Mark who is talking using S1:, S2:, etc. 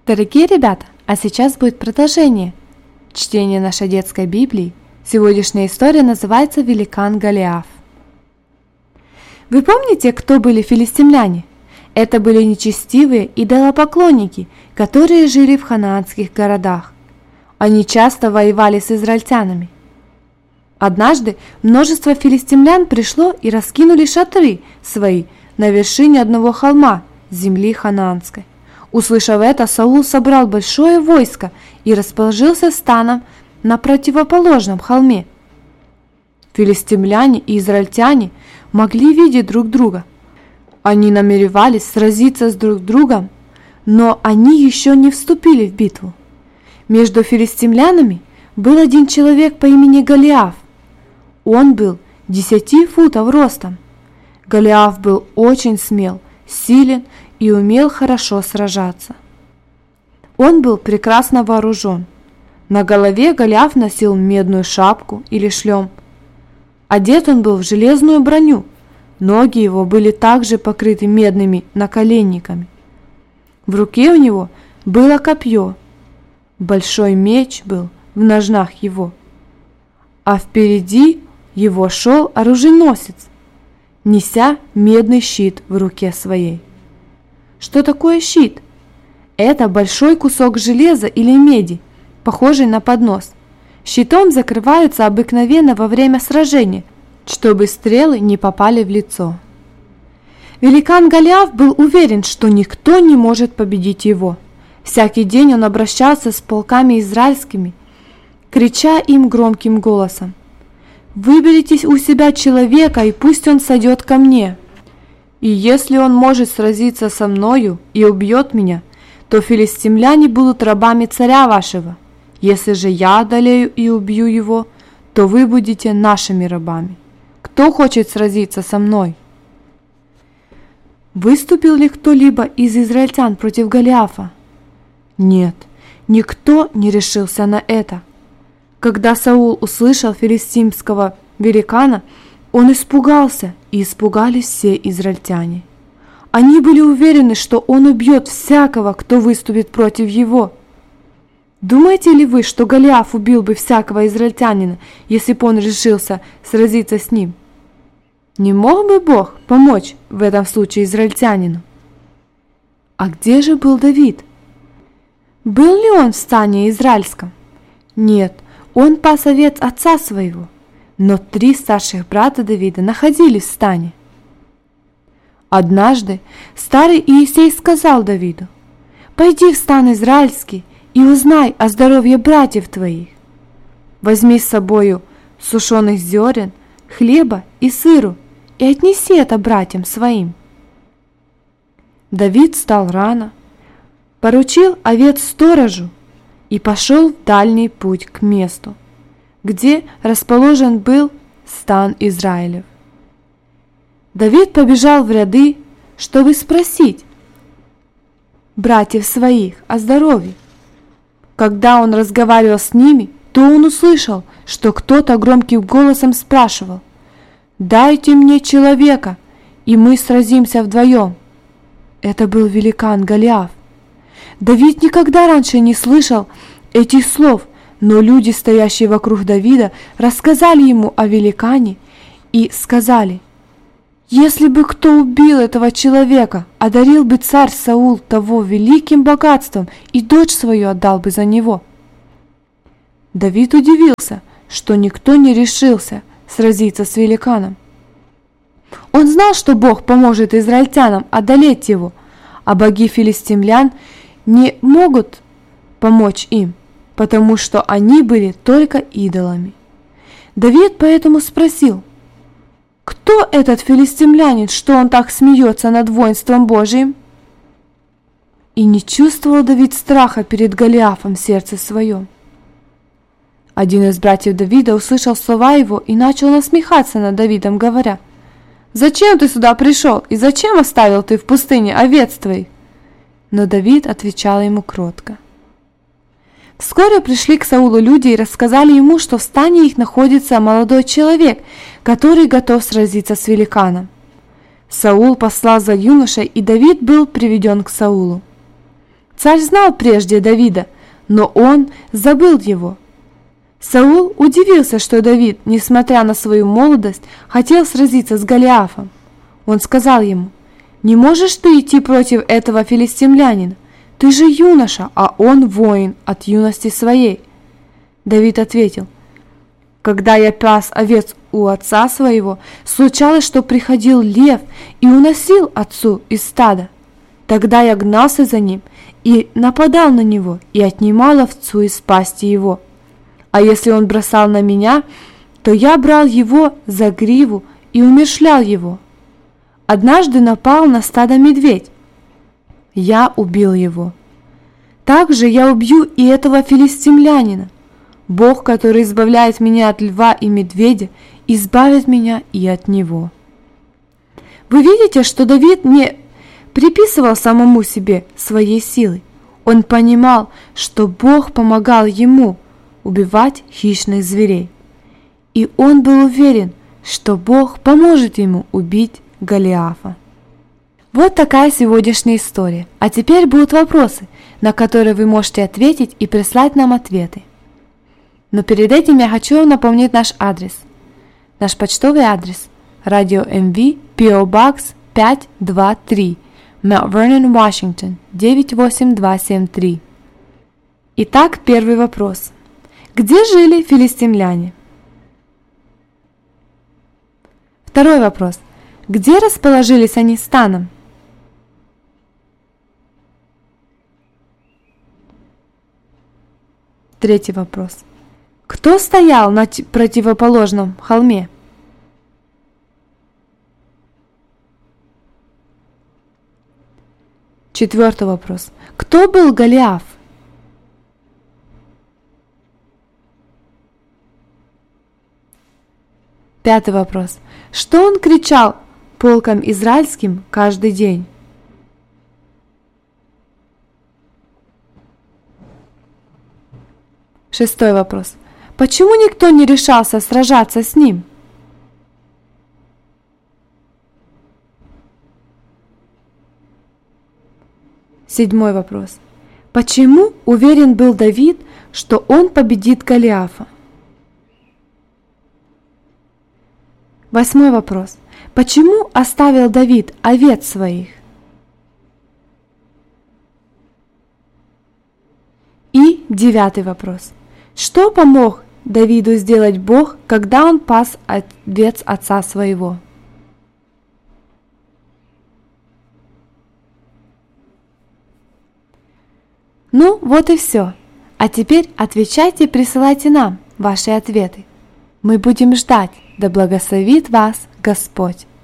S1: Дорогие ребята, а сейчас будет продолжение. Чтение нашей детской Библии. Сегодняшняя история называется «Великан Голиаф». Вы помните, кто были филистимляне? Это были нечестивые идолопоклонники, которые жили в ханаанских городах. Они часто воевали с израильтянами. Однажды множество филистимлян пришло и раскинули шатры свои на вершине одного холма земли ханаанской. Услышав это, Саул собрал большое войско и расположился станом на противоположном холме. Филистимляне и израильтяне могли видеть друг друга. Они намеревались сразиться с друг другом, но они еще не вступили в битву. Между филистимлянами был один человек по имени Голиаф. Он был 10 футов ростом. Голиаф был очень смел, силен и умел хорошо сражаться. Он был прекрасно вооружен. На голове Голиаф носил медную шапку или шлем. Одет он был в железную броню. Ноги его были также покрыты медными наколенниками. В руке у него было копье. Большой меч был в ножнах его. А впереди его шел оруженосец, неся медный щит в руке своей. Что такое щит? Это большой кусок железа или меди, похожий на поднос. Щитом закрываются обыкновенно во время сражения, чтобы стрелы не попали в лицо. Великан Голиаф был уверен, что никто не может победить его. Всякий день он обращался с полками израильскими, крича им громким голосом: «Выберите у себя человека, и пусть он сойдет ко мне. И если он может сразиться со мною и убьет меня, то филистимляне будут рабами царя вашего. Если же я одолею и убью его, то вы будете нашими рабами. Кто хочет сразиться со мной?» Выступил ли кто-либо из израильтян против Голиафа? Нет, никто не решился на это. Когда Саул услышал филистимского великана, он испугался, и испугались все израильтяне. Они были уверены, что он убьет всякого, кто выступит против его. Думаете ли вы, что Голиаф убил бы всякого израильтянина, если бы он решился сразиться с ним? Не мог бы Бог помочь в этом случае израильтянину? А где же был Давид? Был ли он в стане израильском? Нет, он пас овец отца своего. Но 3 старших брата Давида находились в стане. Однажды старый Иессей сказал Давиду: «Пойди в стан израильский и узнай о здоровье братьев твоих. Возьми с собою сушеных зерен, хлеба и сыру, и отнеси это братьям своим». Давид встал рано, поручил овец сторожу и пошел в дальний путь к месту, где расположен был стан Израилев. Давид побежал в ряды, чтобы спросить братьев своих о здоровье. Когда он разговаривал с ними, то он услышал, что кто-то громким голосом спрашивал: «Дайте мне человека, и мы сразимся вдвоем». Это был великан Голиаф. Давид никогда раньше не слышал этих слов, но люди, стоящие вокруг Давида, рассказали ему о великане и сказали: «Если бы кто убил этого человека, одарил бы царь Саул того великим богатством, и дочь свою отдал бы за него». Давид удивился, что никто не решился сразиться с великаном. Он знал, что Бог поможет израильтянам одолеть его, а боги филистимлян не могут помочь им, потому что они были только идолами. Давид поэтому спросил: «Кто этот филистимлянин, что он так смеется над воинством Божиим?» И не чувствовал Давид страха перед Голиафом в сердце своем. Один из братьев Давида услышал слова его и начал насмехаться над Давидом, говоря: «Зачем ты сюда пришел, и зачем оставил ты в пустыне овец твоих?» Но Давид отвечал ему кротко. Вскоре пришли к Саулу люди и рассказали ему, что в стане их находится молодой человек, который готов сразиться с великаном. Саул послал за юношей, и Давид был приведен к Саулу. Царь знал прежде Давида, но он забыл его. Саул удивился, что Давид, несмотря на свою молодость, хотел сразиться с Голиафом. Он сказал ему: «Не можешь ты идти против этого филистимлянина? Ты же юноша, а он воин от юности своей». Давид ответил: «Когда я пас овец у отца своего, случалось, что приходил лев и уносил отцу из стада. Тогда я гнался за ним и нападал на него, и отнимал овцу из пасти его. А если он бросал на меня, то я брал его за гриву и умерщвлял его. Однажды напал на стадо медведь. Я убил его. Также я убью и этого филистимлянина. Бог, который избавляет меня от льва и медведя, избавит меня и от него». Вы видите, что Давид не приписывал самому себе своей силы. Он понимал, что Бог помогал ему убивать хищных зверей. И он был уверен, что Бог поможет ему убить Голиафа. Вот такая сегодняшняя история. А теперь будут вопросы, на которые вы можете ответить и прислать нам ответы. Но перед этим я хочу напомнить наш адрес. Наш почтовый адрес: Radio MV, PO Box 523, Mount Vernon, Washington 98273. Итак, первый вопрос. Где жили филистимляне? Второй вопрос. Где расположились они станом? Третий вопрос. Кто стоял на противоположном холме? Четвертый вопрос. Кто был Голиаф? Пятый вопрос. Что он кричал полкам израильским каждый день? Шестой вопрос. Почему никто не решался сражаться с ним? Седьмой вопрос. Почему уверен был Давид, что он победит Голиафа? Восьмой вопрос. Почему оставил Давид овец своих? И девятый вопрос. Что помог Давиду сделать Бог, когда он пас овец отца своего? Ну, вот и все. А теперь отвечайте и присылайте нам ваши ответы. Мы будем ждать. Да благословит вас Господь!